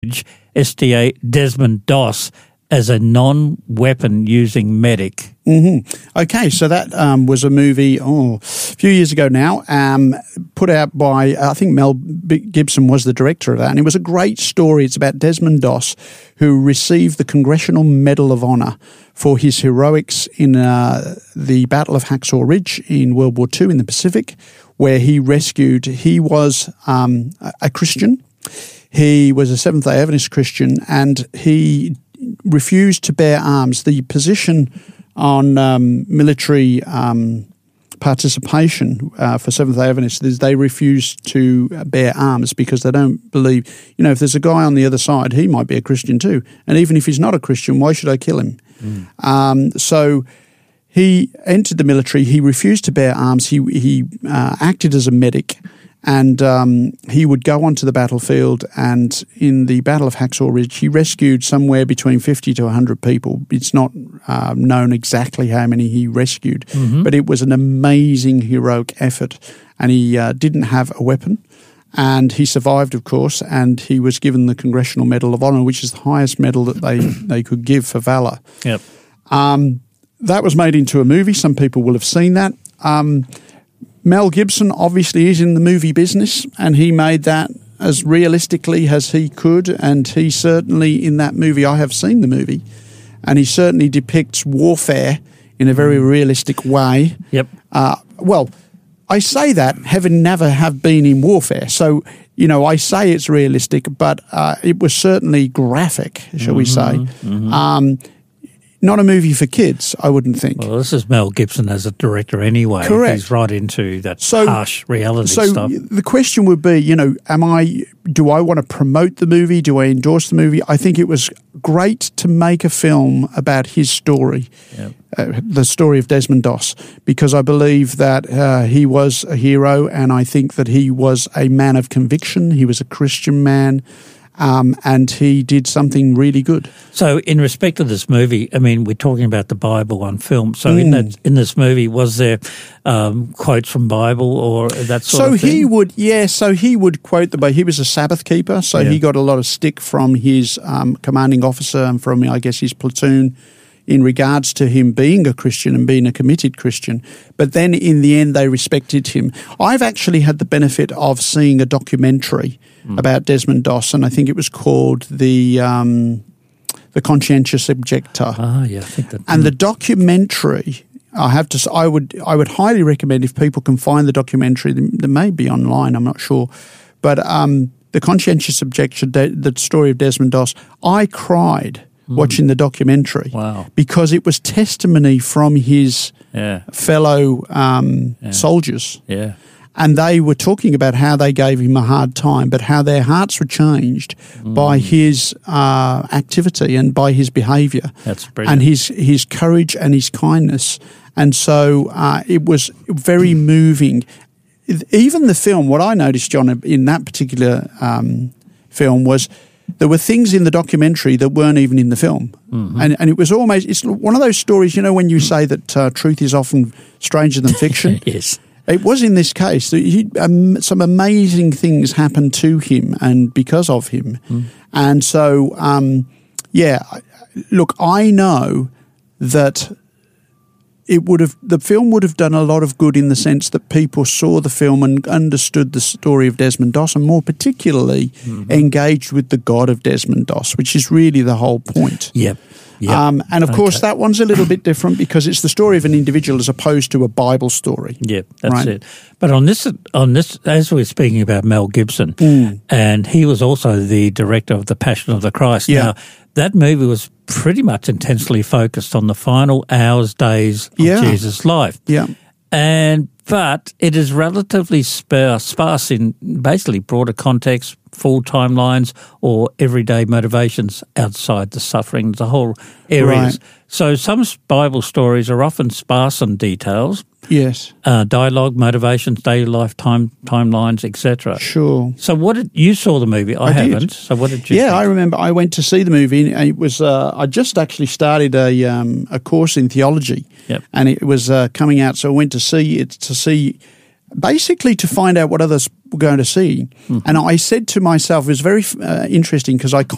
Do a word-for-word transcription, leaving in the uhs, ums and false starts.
S D A Desmond Doss as a non-weapon using medic. Mm-hmm. Okay, so that um, was a movie oh, a few years ago now, um, put out by, I think Mel Gibson was the director of that, and it was a great story. It's about Desmond Doss, who received the Congressional Medal of Honor for his heroics in uh, the Battle of Hacksaw Ridge in World War Two in the Pacific, where he rescued, he was um, a Christian. He was a Seventh-day Adventist Christian, and he refused to bear arms. The position on um, military um, participation uh, for Seventh-day Adventists is they refuse to bear arms because they don't believe, you know, if there's a guy on the other side, he might be a Christian too. And even if he's not a Christian, why should I kill him? Mm. Um, so he entered the military. He refused to bear arms. He, he uh, acted as a medic. And um, he would go onto the battlefield, and in the Battle of Hacksaw Ridge, he rescued somewhere between fifty to one hundred people. It's not uh, known exactly how many he rescued, mm-hmm. but it was an amazing, heroic effort. And he uh, didn't have a weapon, and he survived, of course, and he was given the Congressional Medal of Honor, which is the highest medal that they, they could give for valor. Yep. Um, that was made into a movie. Some people will have seen that. Um Mel Gibson obviously is in the movie business, and he made that as realistically as he could, and he certainly, in that movie, I have seen the movie, and he certainly depicts warfare in a very realistic way. Yep. Uh, well, I say that having never have been in warfare, so, you know, I say it's realistic, but uh, it was certainly graphic, shall mm-hmm, we say. Mm-hmm. Um Not a movie for kids, I wouldn't think. Well, this is Mel Gibson as a director anyway. Correct. He's right into that so, harsh reality so stuff. So the question would be, you know, am I, do I want to promote the movie? Do I endorse the movie? I think it was great to make a film about his story, yep. uh, the story of Desmond Doss, because I believe that uh, he was a hero, and I think that he was a man of conviction. He was a Christian man. Um, and he did something really good. So, in respect of this movie, I mean, we're talking about the Bible on film. So, mm. in that in this movie, was there um, quotes from Bible or that sort so of thing? So he would, yeah. So he would quote the Bible. He was a Sabbath keeper, so yeah. he got a lot of stick from his um, commanding officer and from, I guess, his platoon in regards to him being a Christian and being a committed Christian. But then, in the end, they respected him. I've actually had the benefit of seeing a documentary mm. about Desmond Doss, and I think it was called the um, the Conscientious Objector. Ah, yeah, I think that. And mm. the documentary, I have to. I would. I would highly recommend if people can find the documentary. There may be online. I'm not sure, but um, the Conscientious Objector, the story of Desmond Doss. I cried watching the documentary. Wow. Because it was testimony from his yeah. fellow um, yeah. soldiers. Yeah. And they were talking about how they gave him a hard time, but how their hearts were changed mm. by his uh, activity and by his behaviour. That's brilliant. And his, his courage and his kindness. And so uh, it was very moving. Even the film, what I noticed, John, in that particular um, film was there were things in the documentary that weren't even in the film. Mm-hmm. And and it was almost, it's one of those stories, you know, when you say that uh, truth is often stranger than fiction? Yes. It was in this case. He, um, some amazing things happened to him and because of him. Mm. And so, um, yeah, look, I know that it would have, the film would have done a lot of good in the sense that people saw the film and understood the story of Desmond Doss, and more particularly mm-hmm. engaged with the God of Desmond Doss, which is really the whole point. Yep. Yep. Um, and of okay. course, that one's a little bit different because it's the story of an individual as opposed to a Bible story. Yeah, that's right? it. But on this, on this, as we're speaking about Mel Gibson, mm. and he was also the director of The Passion of the Christ. Yeah. Now, that movie was pretty much intensely focused on the final hours, days of yeah. Jesus' life. Yeah. And but it is relatively sparse, sparse in basically broader context, full timelines, or everyday motivations outside the suffering, the whole areas. Right. So some Bible stories are often sparse in details. Yes. Uh, dialogue, motivations, daily life, time timelines, et cetera. Sure. So what did you saw the movie? I, I haven't. Did. So what did you? Yeah, think? I remember. I went to see the movie, and it was. Uh, I just actually started a um, a course in theology, yep. and it was uh, coming out. So I went to see it to see, basically to find out what others were going to see. Mm-hmm. And I said to myself, it was very uh, interesting because I